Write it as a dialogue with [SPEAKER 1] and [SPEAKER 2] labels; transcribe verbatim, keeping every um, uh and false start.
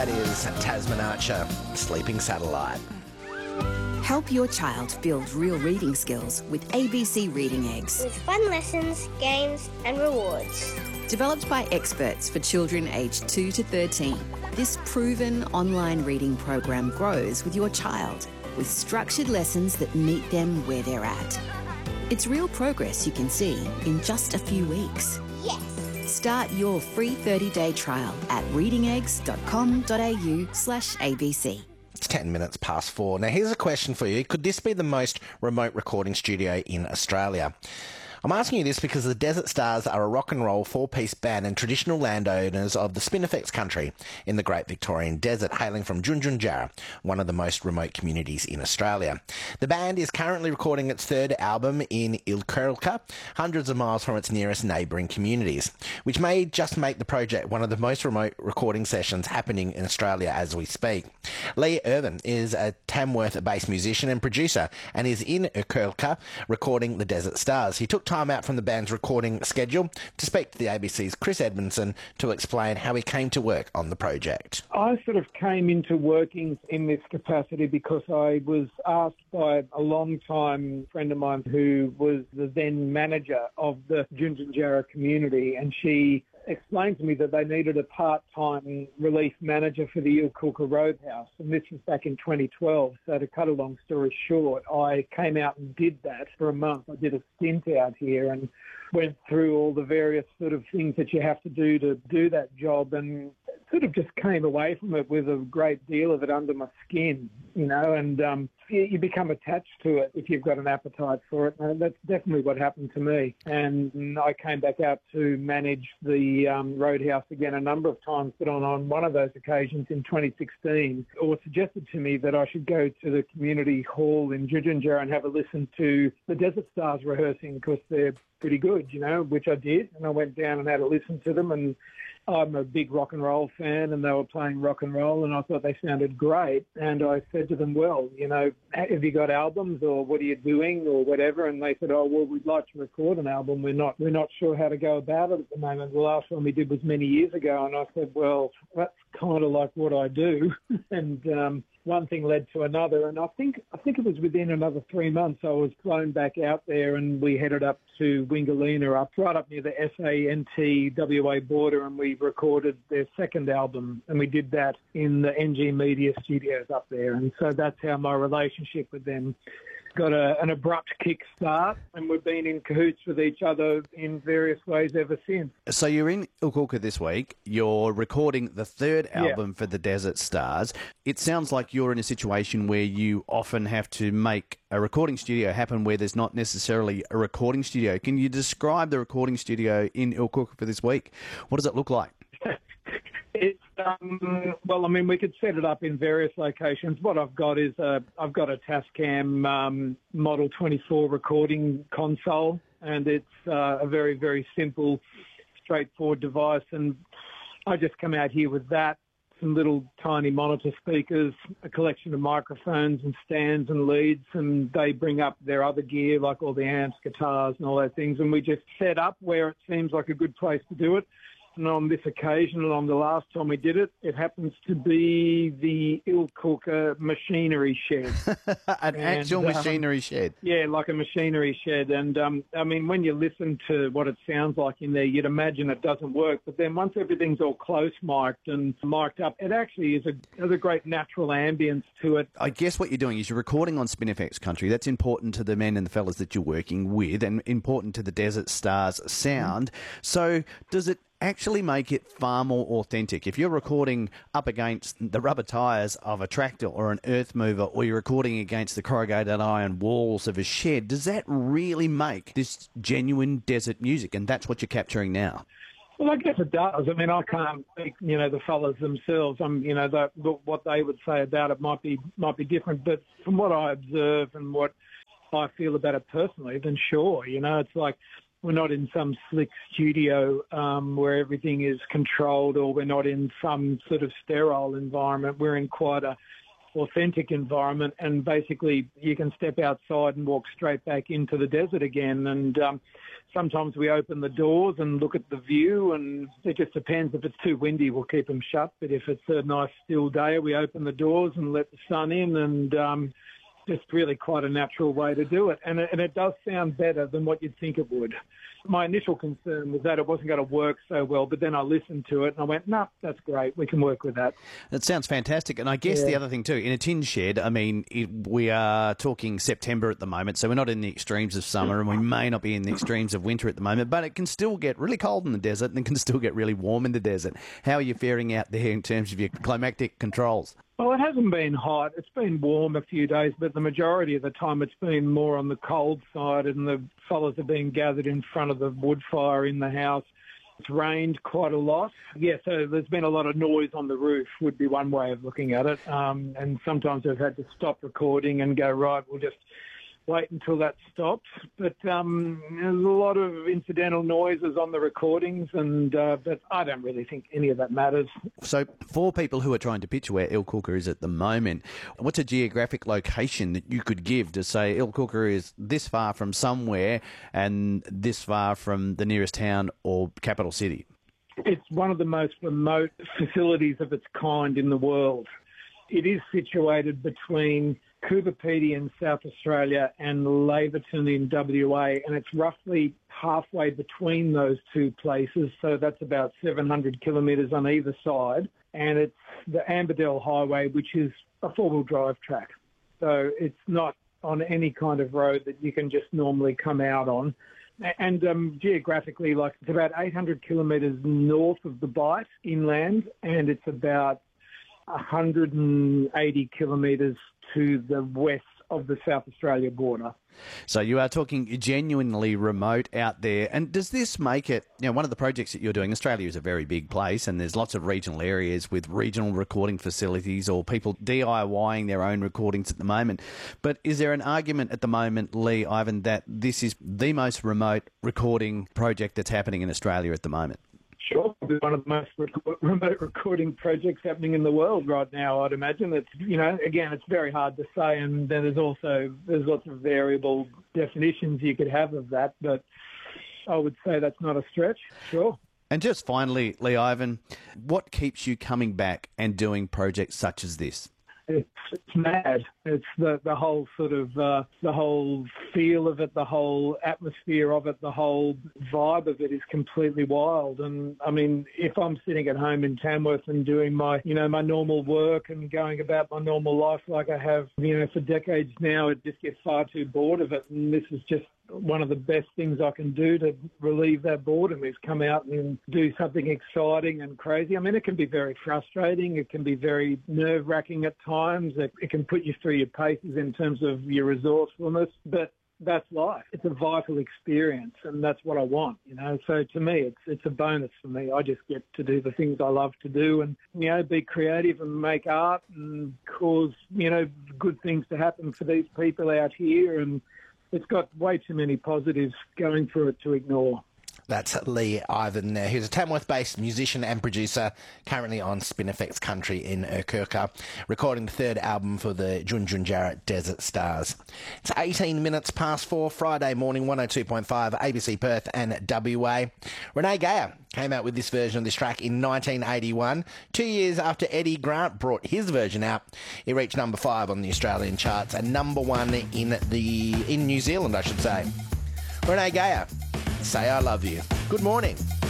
[SPEAKER 1] That is Tasman Archer, Sleeping Satellite.
[SPEAKER 2] Help your child build real reading skills with A B C Reading Eggs.
[SPEAKER 3] With fun lessons, games and rewards.
[SPEAKER 2] Developed by experts for children aged two to thirteen, this proven online reading program grows with your child with structured lessons that meet them where they're at. It's real progress you can see in just a few weeks.
[SPEAKER 3] Yes!
[SPEAKER 2] Start your free thirty-day trial at readingeggs.com.au slash ABC.
[SPEAKER 1] It's ten minutes past four. Now, here's a question for you. Could this be the most remote recording studio in Australia? I'm asking you this because the Desert Stars are a rock and roll four-piece band and traditional landowners of the Spinifex country in the Great Victorian Desert, hailing from Junjunjara, one of the most remote communities in Australia. The band is currently recording its third album in Ilkirlka, hundreds of miles from its nearest neighbouring communities, which may just make the project one of the most remote recording sessions happening in Australia as we speak. Lee Irvin is a Tamworth-based musician and producer and is in Ilkirlka recording the Desert Stars. He took time out from the band's recording schedule to speak to the A B C's Chris Edmondson to explain how he came to work on the project.
[SPEAKER 4] I sort of came into working in this capacity because I was asked by a long-time friend of mine who was the then manager of the Junjunjara community, and she explained to me that they needed a part-time relief manager for the Ilkirlka Roadhouse, and this was back in twenty twelve. So to cut a long story short, I came out and did that for a month. I did a stint out here and went through all the various sort of things that you have to do to do that job, and sort of just came away from it with a great deal of it under my skin, you know, and um, you, you become attached to it if you've got an appetite for it. And that's definitely what happened to me. And I came back out to manage the um, Roadhouse again a number of times, but on, on one of those occasions in twenty sixteen, it was suggested to me that I should go to the community hall in Junjunjara and have a listen to the Desert Stars rehearsing because they're pretty good, you know, which I did. And I went down and had a listen to them, and I'm a big rock and roll fan, and they were playing rock and roll, and I thought they sounded great. And I said to them, well, you know, have you got albums, or what are you doing, or whatever? And they said, oh, well, we'd like to record an album. We're not, we're not sure how to go about it at the moment. The last one we did was many years ago. And I said, well, that's kind of like what I do. and um, one thing led to another, and I think I think it was within another three months I was flown back out there, and we headed up to Wingalina, up right up near the S A N T W A border, and we recorded their second album, and we did that in the N G Media Studios up there. And so that's how my relationship with them got a, an abrupt kick-start, and we've been in cahoots with each other in various ways ever since.
[SPEAKER 5] So you're in Ilkirlka this week. You're recording the third album
[SPEAKER 4] yeah.
[SPEAKER 5] for the Desert Stars. It sounds like you're in a situation where you often have to make a recording studio happen where there's not necessarily a recording studio. Can you describe the recording studio in Ilkirlka for this week? What does it look like?
[SPEAKER 4] It's, um, well, I mean, we could set it up in various locations. What I've got is a, I've got a Tascam um, Model twenty-four recording console, and it's uh, a very, very simple, straightforward device. And I just come out here with that, some little tiny monitor speakers, a collection of microphones and stands and leads, and they bring up their other gear, like all the amps, guitars and all those things, and we just set up where it seems like a good place to do it. And on this occasion, and on the last time we did it, it happens to be the Ilkirlka machinery shed.
[SPEAKER 5] An and, actual um, machinery shed?
[SPEAKER 4] Yeah, like a machinery shed. And, um, I mean, when you listen to what it sounds like in there, you'd imagine it doesn't work. But then once everything's all close mic'd and mic'd up, it actually is a, has a great natural ambience to it.
[SPEAKER 5] I guess what you're doing is you're recording on Spinifex country. That's important to the men and the fellas that you're working with, and important to the Desert Stars sound. Mm-hmm. So does it actually make it far more authentic? If you're recording up against the rubber tyres of a tractor or an earth mover, or you're recording against the corrugated iron walls of a shed, does that really make this genuine desert music? And that's what you're capturing now.
[SPEAKER 4] Well, I guess it does. I mean, I can't speak, you know, the fellas themselves. I'm, you know, the, what they would say about it might be might be different. But from what I observe and what I feel about it personally, then sure, you know, it's like, we're not in some slick studio um, where everything is controlled, or we're not in some sort of sterile environment. We're in quite a authentic environment, and basically you can step outside and walk straight back into the desert again. And um, sometimes we open the doors and look at the view, and it just depends. If it's too windy, we'll keep them shut. But if it's a nice still day, we open the doors and let the sun in, and um, just really quite a natural way to do it. And it, and it does sound better than what you'd think it would. My initial concern was that it wasn't going to work so well, but then I listened to it and I went, no, nah, that's great. We can work with that.
[SPEAKER 5] That sounds fantastic. And I guess yeah. the other thing too, in a tin shed, I mean, it, we are talking September at the moment, so we're not in the extremes of summer and we may not be in the extremes of winter at the moment, but it can still get really cold in the desert and it can still get really warm in the desert. How are you faring out there in terms of your climatic controls?
[SPEAKER 4] Well, it hasn't been hot. It's been warm a few days, but the majority of the time it's been more on the cold side, and the fellas are being gathered in front of the wood fire in the house. It's rained quite a lot. Yeah, so there's been a lot of noise on the roof would be one way of looking at it. Um, and sometimes I've had to stop recording and go, right, we'll just wait until that stops. But um, there's a lot of incidental noises on the recordings, and uh, but I don't really think any of that matters.
[SPEAKER 5] So for people who are trying to picture where Ilcooka is at the moment, what's a geographic location that you could give to say Ilcooka is this far from somewhere and this far from the nearest town or capital city?
[SPEAKER 4] It's one of the most remote facilities of its kind in the world. It is situated between Coober Pedy in South Australia and Laverton in W A, and it's roughly halfway between those two places, so that's about seven hundred kilometres on either side, and it's the Amberdell Highway, which is a four-wheel drive track. So it's not on any kind of road that you can just normally come out on. And um, geographically, like it's about eight hundred kilometres north of the Bight inland, and it's about one hundred eighty kilometres to the west of the South Australia border.
[SPEAKER 5] So you are talking genuinely remote out there. And does this make it, you know, one of the projects that you're doing, Australia is a very big place and there's lots of regional areas with regional recording facilities or people DIYing their own recordings at the moment. But is there an argument at the moment, Lee, Ivan, that this is the most remote recording project that's happening in Australia at the moment?
[SPEAKER 4] Sure, it's one of the most rec- remote recording projects happening in the world right now, I'd imagine. It's, you know, again, it's very hard to say, and then there's also, there's lots of variable definitions you could have of that, but I would say that's not a stretch, sure.
[SPEAKER 5] And just finally, Lee Ivan, what keeps you coming back and doing projects such as this?
[SPEAKER 4] It's, it's mad. It's the, the whole sort of, uh, the whole feel of it, the whole atmosphere of it, the whole vibe of it is completely wild. And I mean, if I'm sitting at home in Tamworth and doing my, you know, my normal work and going about my normal life like I have, you know, for decades now, it just gets far too bored of it. And this is just one of the best things I can do to relieve that boredom is come out and do something exciting and crazy. I mean, it can be very frustrating. It can be very nerve-wracking at times. It, it can put you through your paces in terms of your resourcefulness, but that's life. It's a vital experience, and that's what I want, you know. So to me, it's it's a bonus for me. I just get to do the things I love to do and, you know, be creative and make art and cause, you know, good things to happen for these people out here, and it's got way too many positives going through it to ignore.
[SPEAKER 1] That's Lee Ivan, uh, who's a Tamworth-based musician and producer, currently on Spinifex Country in Ilcooka, recording the third album for the Junjunjara Desert Stars. It's eighteen minutes past four, Friday morning, one oh two point five, A B C Perth and W A. Renee Geyer came out with this version of this track in nineteen eighty-one. Two years after Eddie Grant brought his version out, it reached number five on the Australian charts and number one in the in New Zealand, I should say. Renee Geyer, Say I Love You. Good morning.